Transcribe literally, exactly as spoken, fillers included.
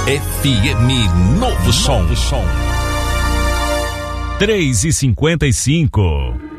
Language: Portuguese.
F M Novo Som. três e cinquenta e cinco.